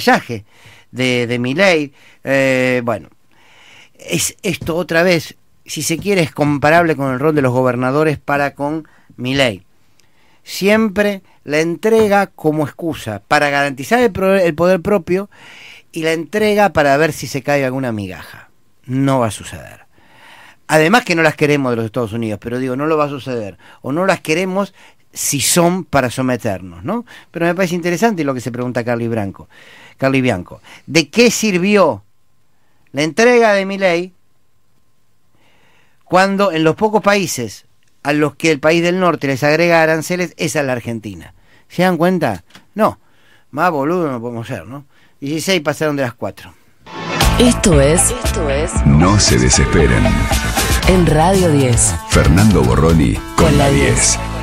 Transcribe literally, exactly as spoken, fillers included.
mensaje de, de Milei. Eh, bueno, es esto otra vez, si se quiere, es comparable con el rol de los gobernadores para con Milei. Siempre la entrega como excusa para garantizar el, pro, el poder propio y la entrega para ver si se cae alguna migaja. No va a suceder. Además que no las queremos de los Estados Unidos, pero digo, no lo va a suceder. O no las queremos si son para someternos, ¿no? Pero me parece interesante lo que se pregunta Carly Bianco. Carly Bianco. ¿De qué sirvió la entrega de Milei cuando en los pocos países a los que el país del norte les agrega aranceles, esa es la Argentina? ¿Se dan cuenta? No, más boludo no podemos ser, ¿no? dieciséis pasaron de las cuatro. Esto es, esto es No se desesperen. En Radio diez. Fernando Borroni con, con la diez.